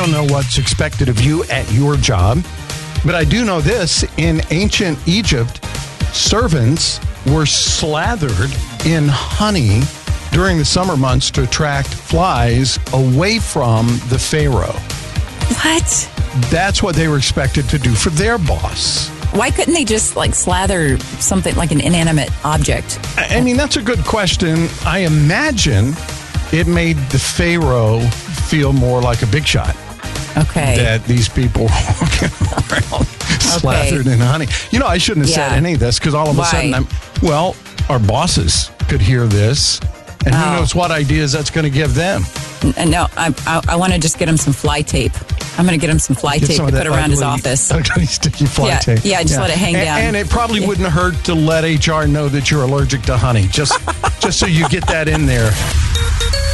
don't know what's expected of you at your job, but I do know this. In ancient Egypt, servants were slathered in honey during the summer months to attract flies away from the pharaoh. What? That's what they were expected to do for their boss. Why couldn't they just slather something like an inanimate object? I mean, that's a good question. I imagine it made the pharaoh feel more like a big shot. Okay. That these people were walking around slathered in honey. I shouldn't have said any of this because all of a sudden our bosses could hear this, and who knows what ideas that's going to give them. And no, I want to just get him some fly tape. I'm going to get him some fly tape to put around his office. Ugly, sticky fly tape. Yeah, just let it hang down. And it probably wouldn't hurt to let HR know that you're allergic to honey, just so you get that in there.